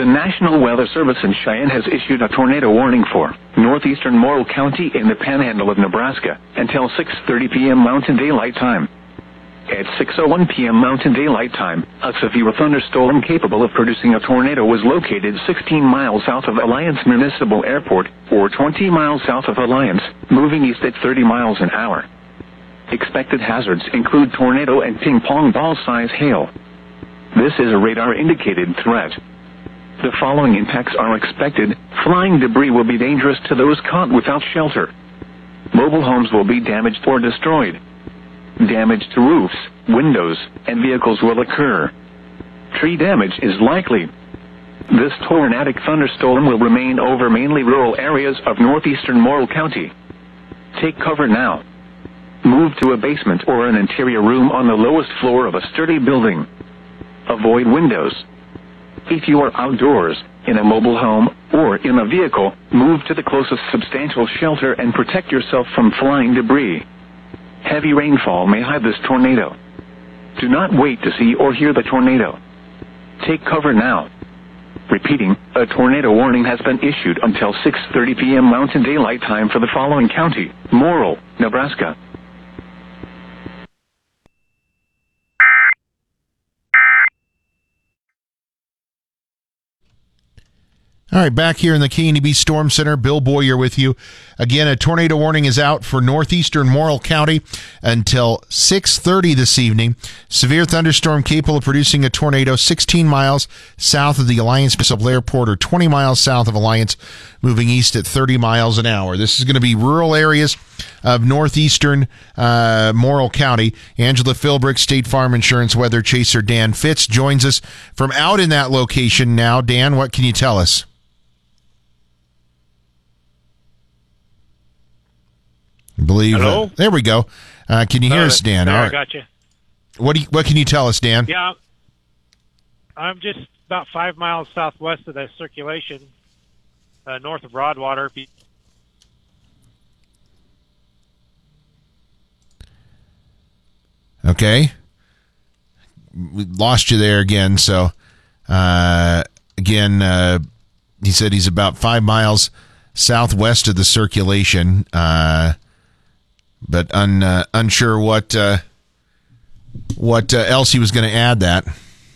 The National Weather Service in Cheyenne has issued a tornado warning for northeastern Morrill County in the panhandle of Nebraska until 6:30 p.m. Mountain Daylight Time. At 6:01 p.m. Mountain Daylight Time, a severe thunderstorm capable of producing a tornado was located 16 miles south of Alliance Municipal Airport, or 20 miles south of Alliance, moving east at 30 miles an hour. Expected hazards include tornado and ping-pong ball-size hail. This is a radar-indicated threat. The following impacts are expected. Flying debris will be dangerous to those caught without shelter. Mobile homes will be damaged or destroyed. Damage to roofs, windows, and vehicles will occur. Tree damage is likely. This tornadic thunderstorm will remain over mainly rural areas of northeastern Morrill County. Take cover now. Move to a basement or an interior room on the lowest floor of a sturdy building. Avoid windows. If you are outdoors, in a mobile home, or in a vehicle, move to the closest substantial shelter and protect yourself from flying debris. Heavy rainfall may hide this tornado. Do not wait to see or hear the tornado. Take cover now. Repeating, a tornado warning has been issued until 6:30 p.m. Mountain Daylight Time for the following county: Morrill, Nebraska. All right, back here in the KNEB Storm Center, Bill Boyer with you. Again, a tornado warning is out for northeastern Morrill County until 6:30 this evening. Severe thunderstorm capable of producing a tornado 16 miles south of the Alliance Municipal Airport, or 20 miles south of Alliance, moving east at 30 miles an hour. This is going to be rural areas of northeastern Morrill County. Angela Philbrick, State Farm Insurance weather chaser Dan Fitz joins us from out in that location now. Dan, what can you tell us? I believe. Hello? There we go. Can you hear us, Dan? There, All I right. got you. What can you tell us, Dan? Yeah, I'm just about 5 miles southwest of the circulation, north of Broadwater. Okay. We lost you there again. So, he said he's about 5 miles southwest of the circulation, but unsure what else he was going to add that.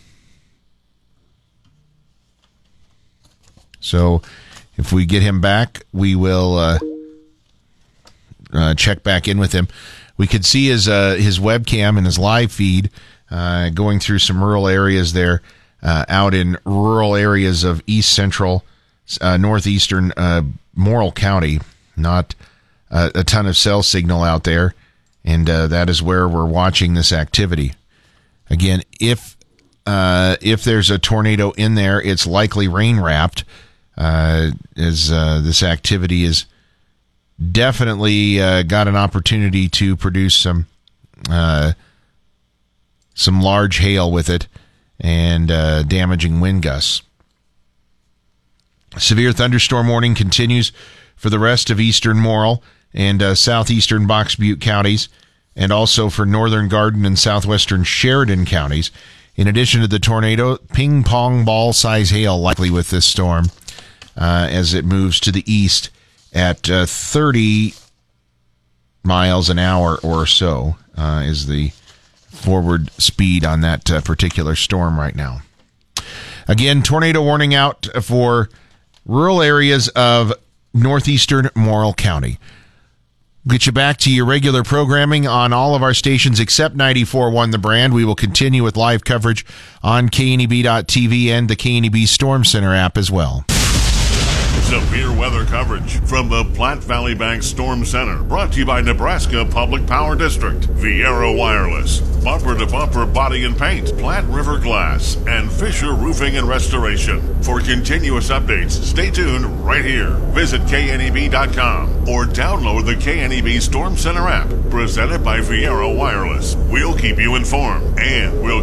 So if we get him back, we will check back in with him. We could see his webcam and his live feed going through some rural areas there, out in rural areas of east central, northeastern Morrill County. Not a ton of cell signal out there, and that is where we're watching this activity. Again, if there's a tornado in there, it's likely rain wrapped, as this activity is definitely got an opportunity to produce some large hail with it and damaging wind gusts. Severe thunderstorm warning continues for the rest of eastern Morrill and southeastern Box Butte counties, and also for northern Garden and southwestern Sheridan counties. In addition to the tornado, ping-pong ball-size hail likely with this storm as it moves to the east at 30 miles an hour or so is the forward speed on that particular storm right now. Again, tornado warning out for rural areas of northeastern Morrill County. Get you back to your regular programming on all of our stations except 94.1 The Brand. We will continue with live coverage on KNEB.TV and the KNEB Storm Center app as well. Severe weather coverage from the Platte Valley Bank Storm Center, brought to you by Nebraska Public Power District, Viera Wireless, Bumper to Bumper Body and Paint, Platte River Glass, and Fisher Roofing and Restoration. For continuous updates, stay tuned right here. Visit KNEB.com or download the KNEB Storm Center app, presented by Viera Wireless. We'll keep you informed, and we'll